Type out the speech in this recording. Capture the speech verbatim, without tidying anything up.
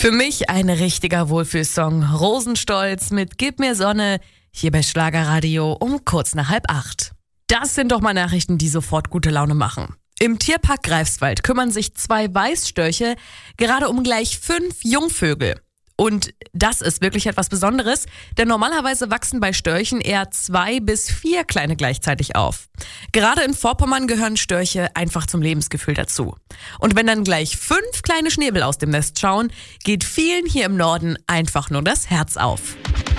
Für mich ein richtiger Wohlfühlsong. Rosenstolz mit Gib mir Sonne, hier bei Schlagerradio um kurz nach halb acht. Das sind doch mal Nachrichten, die sofort gute Laune machen. Im Tierpark Greifswald kümmern sich zwei Weißstörche gerade um gleich fünf Jungvögel. Und das ist wirklich etwas Besonderes, denn normalerweise wachsen bei Störchen eher zwei bis vier Kleine gleichzeitig auf. Gerade in Vorpommern gehören Störche einfach zum Lebensgefühl dazu. Und wenn dann gleich fünf kleine Schnäbel aus dem Nest schauen, geht vielen hier im Norden einfach nur das Herz auf.